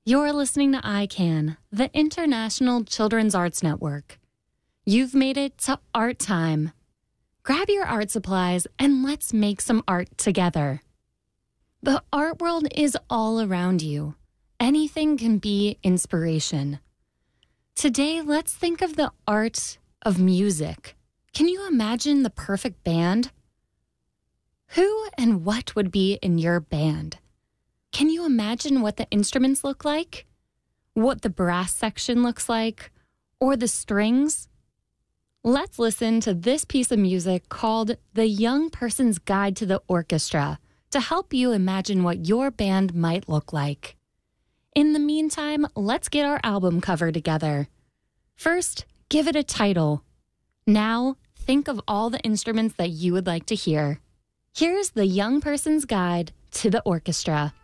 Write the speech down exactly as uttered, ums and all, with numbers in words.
You're listening to I CAN, the International Children's Arts Network. You've made it to art time. Grab your art supplies and let's make some art together. The art world is all around you. Anything can be inspiration. Today, let's think of the art of music. Can you imagine the perfect band? Who and what would be in your band? Can you imagine what the instruments look like? What the brass section looks like? Or the strings? Let's listen to this piece of music called The Young Person's Guide to the Orchestra to help you imagine what your band might look like. In the meantime, let's get our album cover together. First, give it a title. Now, think of all the instruments that you would like to hear. Here's The Young Person's Guide to the Orchestra.